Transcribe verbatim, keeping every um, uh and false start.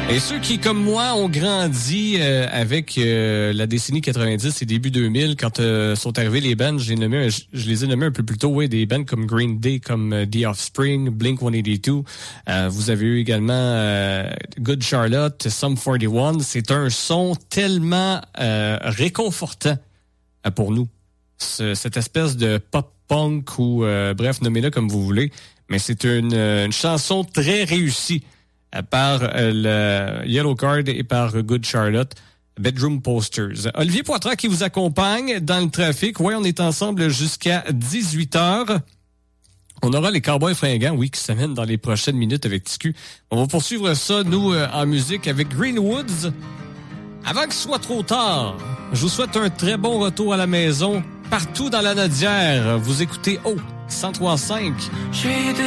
Et ceux qui, comme moi, ont grandi euh, avec euh, la décennie quatre-vingt-dix et début deux mille, quand euh, sont arrivés les bands, je les, nommé, je, je les ai nommés un peu plus tôt, oui, des bands comme Green Day, comme euh, The Offspring, Blink one eighty-two. Euh, vous avez eu également euh, Good Charlotte, Sum forty-one. C'est un son tellement euh, réconfortant euh, pour nous. Ce, cette espèce de pop-punk ou, euh, bref, nommez-le comme vous voulez. Mais c'est une, une chanson très réussie par euh, le Yellow Card et par Good Charlotte, Bedroom Posters. Olivier Poitras qui vous accompagne dans le trafic. Oui, on est ensemble jusqu'à dix-huit heures. On aura les Cowboys fringants, oui, qui s'amènent dans les prochaines minutes avec T Q. On va poursuivre ça, nous, euh, en musique avec Greenwoods. Avant qu'il soit trop tard, je vous souhaite un très bon retour à la maison. Partout dans la Nodière, vous écoutez O cent trois virgule cinq.